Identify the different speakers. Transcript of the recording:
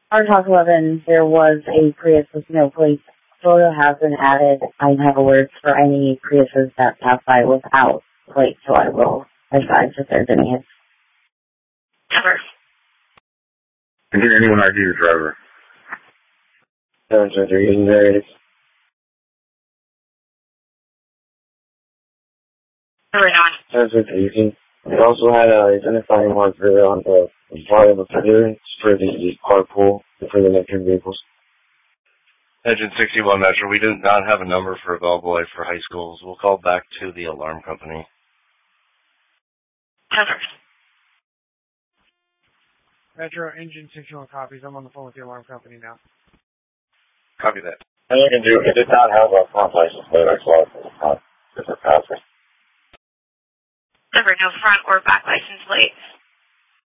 Speaker 1: Our Talk 11, there was a Prius with no plates. Photo has been added. I have alerts for any Priuses that pass by without plates, so I will advise if there's any hits.
Speaker 2: Cover.
Speaker 3: And did anyone ID the driver?
Speaker 4: 723 various.
Speaker 2: Cover 9.
Speaker 4: 723. We also had a identifying marker on the bottom of the clearance for the carpool for the electric vehicles.
Speaker 5: Engine 61 Metro, we do not have a number for a bellboy for high schools. We'll call back to the alarm company.
Speaker 2: Cover.
Speaker 6: Metro, Engine 61 copies. I'm on the phone with the alarm company now.
Speaker 5: Copy that.
Speaker 3: And you can do, it did not have a front license plate, I saw it. It's not, it's a passer.
Speaker 2: Cover, no front or back license plate.